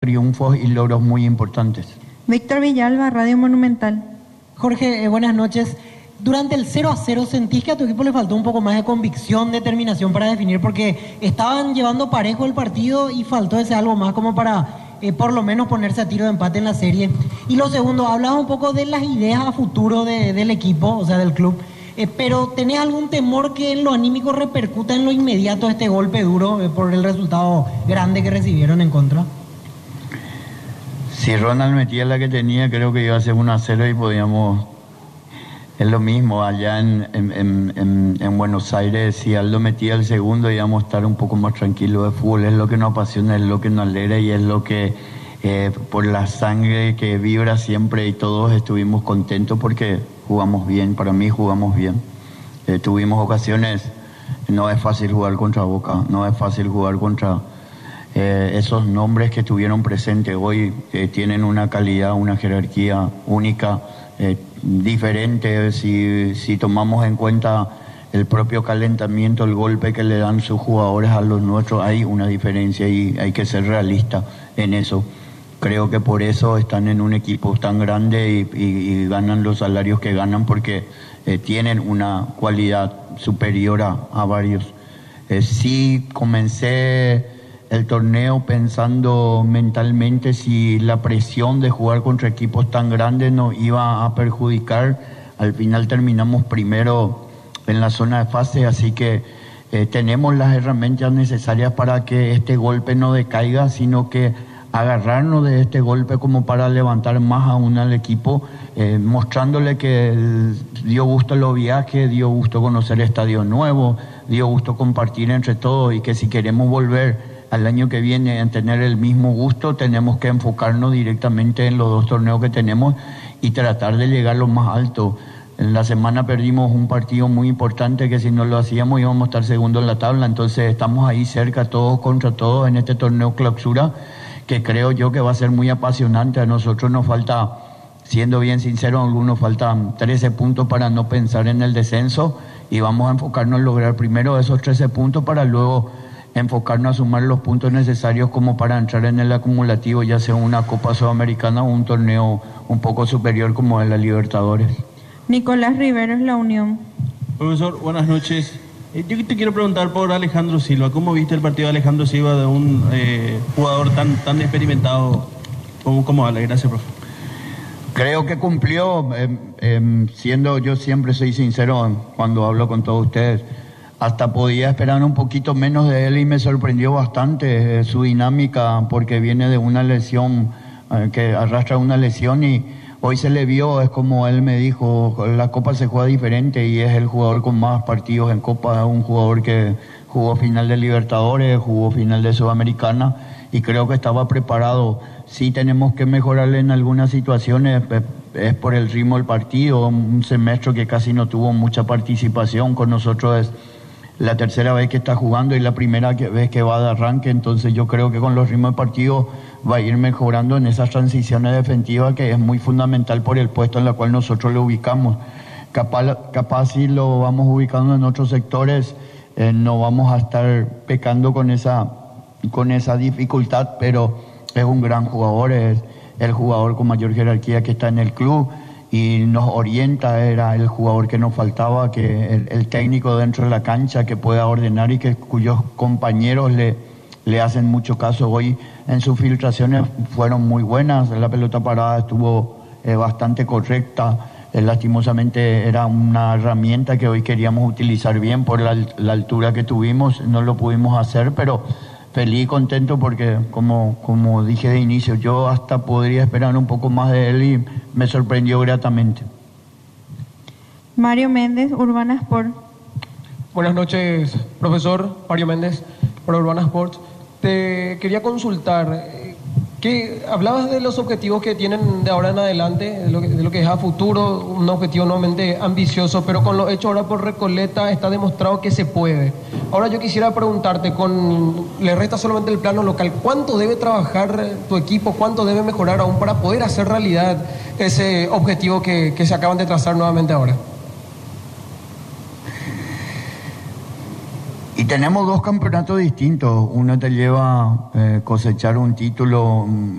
triunfos y logros muy importantes. Víctor Villalba, Radio Monumental. Jorge, buenas noches. Durante el 0-0, ¿sentís que a tu equipo le faltó un poco más de convicción, determinación para definir? Porque estaban llevando parejo el partido y faltó ese algo más como para por lo menos ponerse a tiro de empate en la serie. Y lo segundo, hablabas un poco de las ideas a futuro del equipo, o sea, del club. Pero ¿tenés algún temor que en lo anímico repercuta en lo inmediato este golpe duro por el resultado grande que recibieron en contra? Si Ronald metía la que tenía, creo que iba a ser 1-0 y podíamos... Es lo mismo, allá en Buenos Aires, si Aldo metía el segundo, íbamos a estar un poco más tranquilos de fútbol. Es lo que nos apasiona, es lo que nos alegra y es lo que, por la sangre que vibra siempre, y todos estuvimos contentos porque jugamos bien. Para mí jugamos bien. Tuvimos ocasiones, no es fácil jugar contra Boca, no es fácil jugar contra esos nombres que estuvieron presentes hoy, tienen una calidad, una jerarquía única, diferente. Si tomamos en cuenta el propio calentamiento, el golpe que le dan sus jugadores a los nuestros, hay una diferencia y hay que ser realista en eso. Creo que por eso están en un equipo tan grande y ganan los salarios que ganan, porque tienen una cualidad superior a varios. Sí comencé el torneo pensando mentalmente si la presión de jugar contra equipos tan grandes nos iba a perjudicar. Al final terminamos primero en la zona de fase, así que tenemos las herramientas necesarias para que este golpe no decaiga, sino que agarrarnos de este golpe como para levantar más aún al equipo, mostrándole que dio gusto los viajes, dio gusto conocer estadios nuevos, dio gusto compartir entre todos, y que si queremos volver al año que viene a tener el mismo gusto, tenemos que enfocarnos directamente en los dos torneos que tenemos y tratar de llegar lo más alto. En la semana perdimos un partido muy importante que si no lo hacíamos íbamos a estar segundo en la tabla, entonces estamos ahí cerca, todos contra todos, en este torneo clausura, que creo yo que va a ser muy apasionante. A nosotros nos falta, siendo bien sincero, a algunos faltan 13 puntos para no pensar en el descenso, y vamos a enfocarnos en lograr primero esos 13 puntos para luego enfocarnos a sumar los puntos necesarios como para entrar en el acumulativo, ya sea una Copa Sudamericana o un torneo un poco superior como es la Libertadores. Nicolás Riveros, La Unión. Profesor, buenas noches. Yo te quiero preguntar por Alejandro Silva. ¿Cómo viste el partido de Alejandro Silva, de un jugador tan experimentado como Ale? Gracias, profe. Creo que cumplió, siendo, yo siempre soy sincero cuando hablo con todos ustedes. Hasta podía esperar un poquito menos de él y me sorprendió bastante su dinámica, porque viene de una lesión, que arrastra una lesión, y hoy se le vio, es como él me dijo, la Copa se juega diferente y es el jugador con más partidos en Copa, un jugador que jugó final de Libertadores, jugó final de Sudamericana, y creo que estaba preparado. Sí tenemos que mejorarle en algunas situaciones, es por el ritmo del partido, un semestre que casi no tuvo mucha participación con nosotros, es la tercera vez que está jugando y la primera vez que va de arranque, entonces yo creo que con los ritmos de partido va a ir mejorando en esas transiciones defensivas, que es muy fundamental por el puesto en el cual nosotros lo ubicamos. Capaz si lo vamos ubicando en otros sectores, no vamos a estar pecando con esa dificultad, pero es un gran jugador, es el jugador con mayor jerarquía que está en el club, y nos orienta, era el jugador que nos faltaba, que el técnico dentro de la cancha que pueda ordenar y que cuyos compañeros le hacen mucho caso. Hoy en sus filtraciones fueron muy buenas, la pelota parada estuvo bastante correcta, lastimosamente era una herramienta que hoy queríamos utilizar bien por la altura que tuvimos, no lo pudimos hacer, pero feliz y contento porque, como dije de inicio, yo hasta podría esperar un poco más de él y me sorprendió gratamente. Mario Méndez, Urbana Sport. Buenas noches, profesor. Mario Méndez, para Urbana Sports. Te quería consultar, que hablabas de los objetivos que tienen de ahora en adelante, de lo que es a futuro, un objetivo nuevamente ambicioso, pero con lo hecho ahora por Recoleta está demostrado que se puede. Ahora yo quisiera preguntarte, le resta solamente el plano local, ¿cuánto debe trabajar tu equipo, cuánto debe mejorar aún para poder hacer realidad ese objetivo que se acaban de trazar nuevamente ahora? Y tenemos dos campeonatos distintos. Uno te lleva a cosechar un título